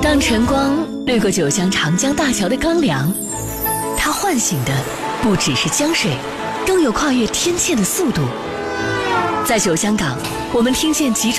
当晨光掠过九江长江大桥的钢梁，它唤醒的不只是江水，更有跨越天堑的速度。在九江港，我们听见集